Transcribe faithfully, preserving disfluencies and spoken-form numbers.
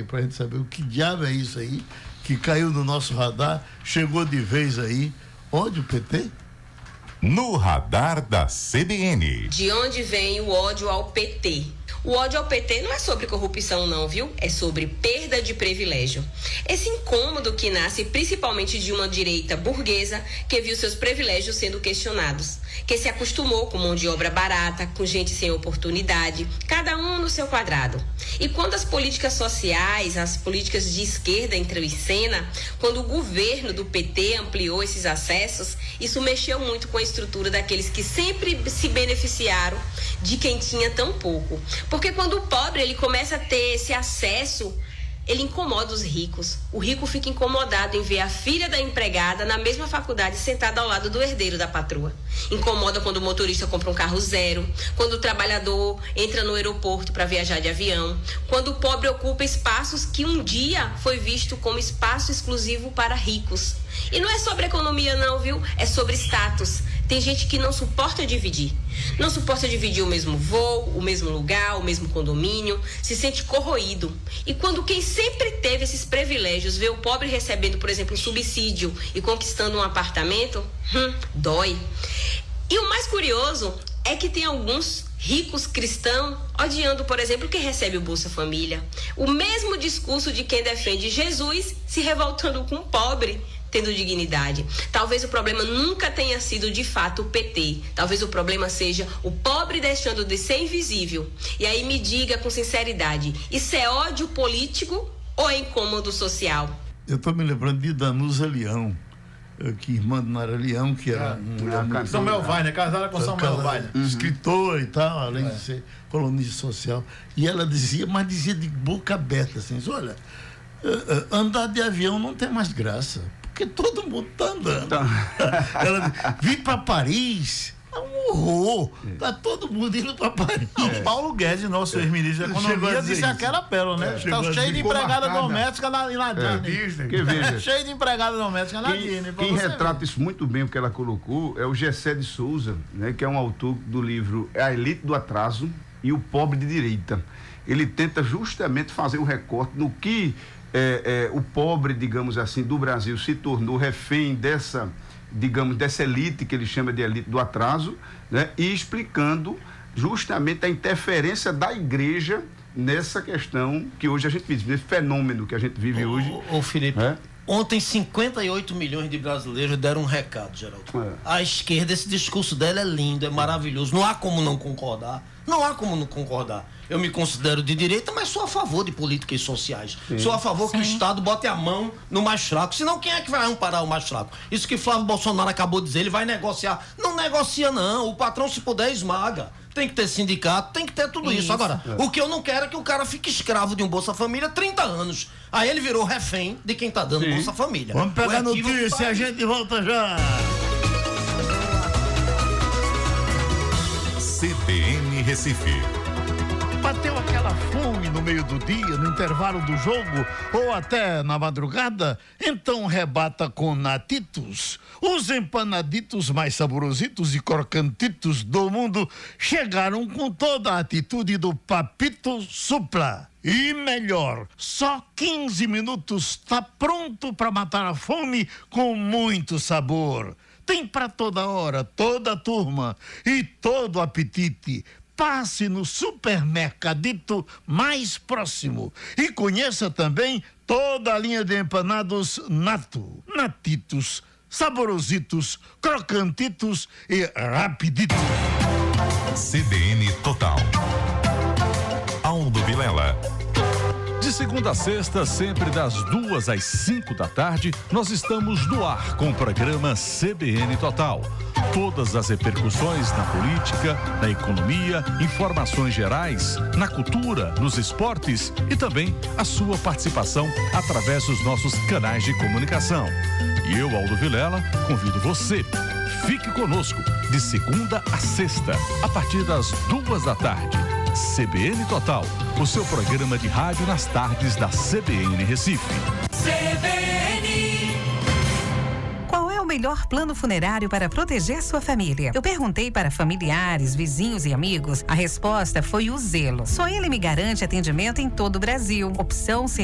aí pra gente saber o que diabo é isso aí, que caiu no nosso radar, chegou de vez aí. Onde o P T? No radar da C B N. De onde vem o ódio ao P T? O ódio ao P T não é sobre corrupção não, viu? É sobre perda de privilégio. Esse incômodo que nasce principalmente de uma direita burguesa que viu seus privilégios sendo questionados, que se acostumou com mão de obra barata, com gente sem oportunidade, cada um no seu quadrado. E quando as políticas sociais, as políticas de esquerda entram em cena, quando o governo do P T ampliou esses acessos, isso mexeu muito com a estrutura daqueles que sempre se beneficiaram de quem tinha tão pouco. Porque quando o pobre ele começa a ter esse acesso, ele incomoda os ricos. O rico fica incomodado em ver a filha da empregada na mesma faculdade sentada ao lado do herdeiro da patroa. Incomoda quando o motorista compra um carro zero, quando o trabalhador entra no aeroporto para viajar de avião, quando o pobre ocupa espaços que um dia foi visto como espaço exclusivo para ricos. E não é sobre economia não, viu? É sobre status. Tem gente que não suporta dividir. Não suporta dividir o mesmo voo, o mesmo lugar, o mesmo condomínio, se sente corroído. E quando quem sempre teve esses privilégios vê o pobre recebendo, por exemplo, um subsídio e conquistando um apartamento, hum, dói. E o mais curioso é que tem alguns ricos cristãos odiando, por exemplo, quem recebe o Bolsa Família. O mesmo discurso de quem defende Jesus se revoltando com o pobre tendo dignidade. Talvez o problema nunca tenha sido de fato o P T. Talvez o problema seja o pobre deixando de ser invisível. E aí me diga com sinceridade, isso é ódio político ou é incômodo social? Eu estou me lembrando de Danusa Leão, que irmã de Nara Leão, que era é, um Samuel Weiner, casada com Samuel Weiner, uhum. escritora e tal, além é. de ser colunista social. E ela dizia, mas dizia de boca aberta assim, olha, andar de avião não tem mais graça, porque todo mundo está andando. Então... ela vir para Paris é um horror, tá todo mundo indo para Paris. Não, é. Paulo Guedes, nosso ex-ministro da Economia, disse aquela pérola, né? Está é. cheio de empregada doméstica na, na é. Disney. Que veja, cheio de empregada doméstica na quem, Disney. Quem retrata ver. Isso muito bem, o que ela colocou, é o Gessé de Souza, né? Que é um autor do livro A Elite do Atraso e o Pobre de Direita. Ele tenta justamente fazer um recorte no que é, é, o pobre, digamos assim, do Brasil se tornou refém dessa, digamos, dessa elite que ele chama de elite do atraso, né? E explicando justamente a interferência da igreja nessa questão que hoje a gente vive, nesse fenômeno que a gente vive ô, hoje. Ô Felipe, é? Ontem cinquenta e oito milhões de brasileiros deram um recado, Geraldo. É. A esquerda, esse discurso dela é lindo, é maravilhoso, não há como não concordar, não há como não concordar. Eu me considero de direita, mas sou a favor de políticas sociais. Sim. Sou a favor Sim. que o Estado bote a mão no mais fraco, senão quem é que vai amparar o mais fraco? Isso que Flávio Bolsonaro acabou de dizer, ele vai negociar. Não negocia não, o patrão se puder esmaga. Tem que ter sindicato, tem que ter tudo isso. isso. Agora, é. o que eu não quero é que o cara fique escravo de um Bolsa Família trinta anos. Aí ele virou refém de quem tá dando Sim. Bolsa Família. Vamos pegar notícia e a gente volta já. C B N Recife. Bateu aquela fome no meio do dia, no intervalo do jogo ou até na madrugada? Então rebata com Natitos. Os empanaditos mais saborositos e crocantitos do mundo chegaram com toda a atitude do Papito Supla. E melhor, só quinze minutos está pronto para matar a fome com muito sabor. Tem para toda hora, toda turma e todo apetite. Passe no supermercadito mais próximo e conheça também toda a linha de empanados Nato, Natitos, saborositos, crocantitos e rapiditos. C B N Total. Aldo Vilela. De segunda a sexta, sempre das duas às cinco da tarde, nós estamos no ar com o programa C B N Total. Todas as repercussões na política, na economia, informações gerais, na cultura, nos esportes e também a sua participação através dos nossos canais de comunicação. E eu, Aldo Vilela, convido você. Fique conosco de segunda a sexta, a partir das duas da tarde. C B N Total, o seu programa de rádio nas tardes da C B N Recife. C B N. Qual é o melhor plano funerário para proteger sua família? Eu perguntei para familiares, vizinhos e amigos. A resposta foi o Zelo. Só ele me garante atendimento em todo o Brasil. Opção